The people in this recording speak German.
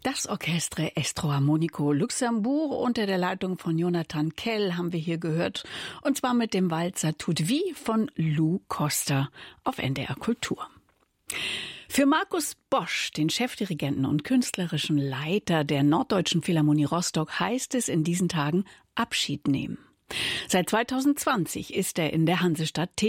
Das Orchestre Estro Harmonico Luxembourg unter der Leitung von Jonathan Kell haben wir hier gehört. Und zwar mit dem Walzer Toute Vie von Lou Koster auf NDR Kultur. Für Markus Bosch, den Chefdirigenten und künstlerischen Leiter der Norddeutschen Philharmonie Rostock, heißt es in diesen Tagen Abschied nehmen. Seit 2020 ist er in der Hansestadt tätig.